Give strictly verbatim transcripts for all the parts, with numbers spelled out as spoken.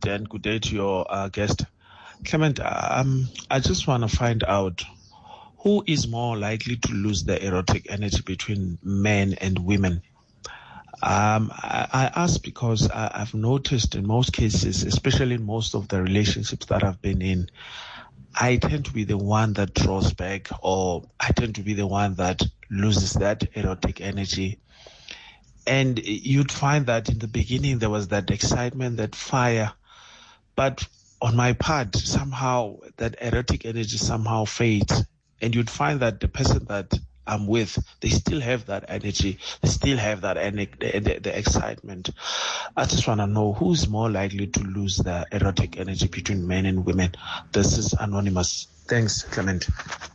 and good day to your uh, guest. Clement, um, I just want to find out who is more likely to lose the erotic energy between men and women. Um, I, I ask because I, I've noticed in most cases, especially in most of the relationships that I've been in, I tend to be the one that draws back, or I tend to be the one that loses that erotic energy. And you'd find that in the beginning there was that excitement, that fire, but on my part, somehow that erotic energy somehow fades. And you'd find that the person that I'm with, they still have that energy, they still have that the, the, the excitement. I just want to know who's more likely to lose the erotic energy between men and women. This is Anonymous. Thanks, Clement.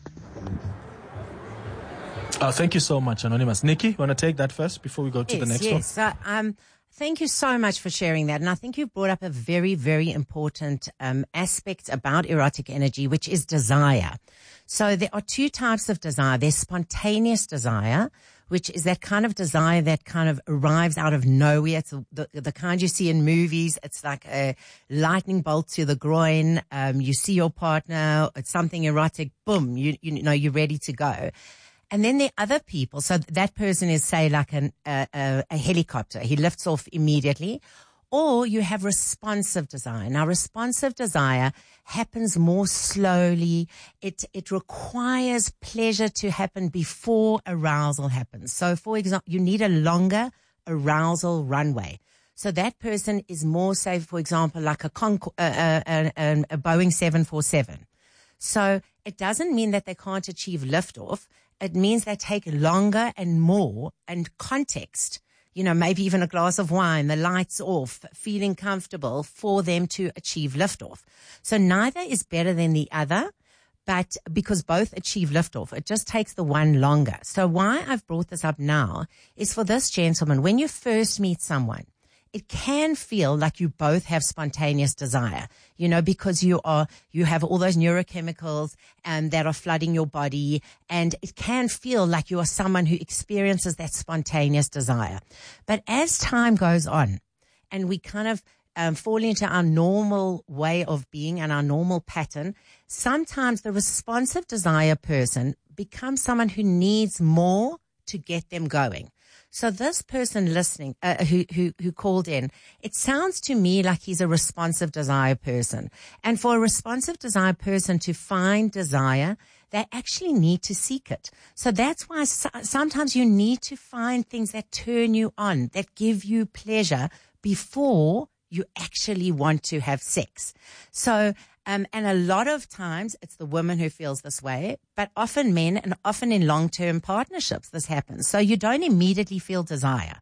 Uh, thank you so much, Anonymous. Nikki, you want to take that first before we go to yes, the next yes. one? Yes, uh, um, thank you so much for sharing that. And I think you've brought up a very, very important um, aspect about erotic energy, which is desire. So there are two types of desire. There's spontaneous desire, which is that kind of desire that kind of arrives out of nowhere. It's the, the kind you see in movies. It's like a lightning bolt to the groin. Um, you see your partner, it's something erotic, boom, you, you know, you're ready to go. And then there are other people. So that person is, say, like an, a, a, a helicopter. He lifts off immediately. Or you have responsive desire. Now, responsive desire happens more slowly. It, it requires pleasure to happen before arousal happens. So, for example, you need a longer arousal runway. So that person is more, say, for example, like a, Concord, uh, uh, uh, a Boeing seven forty-seven. So it doesn't mean that they can't achieve liftoff. It means they take longer and more, and context, you know, maybe even a glass of wine, the lights off, feeling comfortable for them to achieve liftoff. So neither is better than the other, but because both achieve liftoff, it just takes the one longer. So why I've brought this up now is for this gentleman, when you first meet someone, it can feel like you both have spontaneous desire, you know, because you are, you have all those neurochemicals um, that are flooding your body, and it can feel like you are someone who experiences that spontaneous desire. But as time goes on and we kind of um, fall into our normal way of being and our normal pattern, sometimes the responsive desire person becomes someone who needs more to get them going. So this person listening, uh, who, who, who called in, it sounds to me like he's a responsive desire person. And for a responsive desire person to find desire, they actually need to seek it. So that's why so- sometimes you need to find things that turn you on, that give you pleasure before you actually want to have sex. So, Um, and a lot of times it's the woman who feels this way, but often men, and often in long-term partnerships this happens. So you don't immediately feel desire,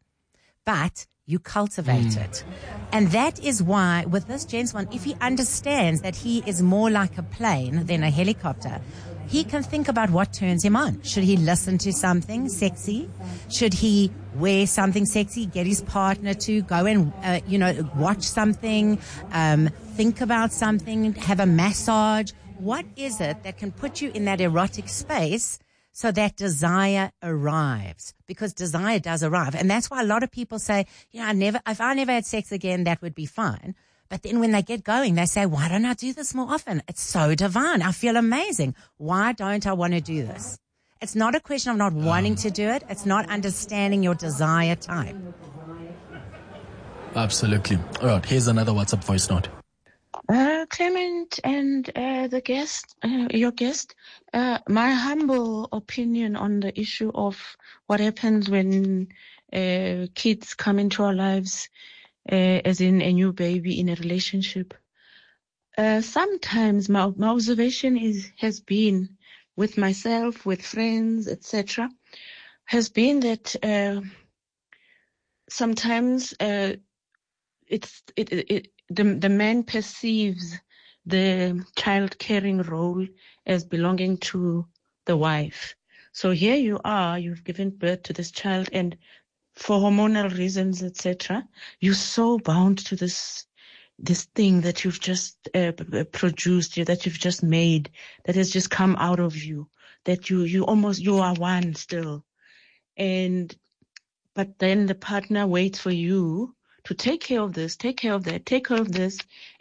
but you cultivate mm. it. And that is why with this gentleman, if he understands that he is more like a plane than a helicopter, he can think about what turns him on. Should he listen to something sexy? Should he wear something sexy? Get his partner to go and, uh, you know, watch something, um, think about something, have a massage. What is it that can put you in that erotic space so that desire arrives? Because desire does arrive. And that's why a lot of people say, you know, I never, if I never had sex again, that would be fine. But then when they get going, they say, why don't I do this more often? It's so divine. I feel amazing. Why don't I want to do this? It's not a question of not wanting to do it. It's not understanding your desire type. Absolutely. All right. Here's another WhatsApp voice note. Uh, Clement and uh, the guest, uh, your guest, uh, my humble opinion on the issue of what happens when uh, kids come into our lives, Uh, as in a new baby in a relationship. Uh, sometimes my, my observation is has been with myself, with friends, et cetera, has been that uh, sometimes uh, it's it, it, it the the man perceives the child caring role as belonging to the wife. So here you are, you've given birth to this child, and for hormonal reasons, et cetera, you're so bound to this this thing that you've just uh, produced, that you've just made, that has just come out of you, that you you almost you are one still, and but then the partner waits for you to take care of this, take care of that, take care of this,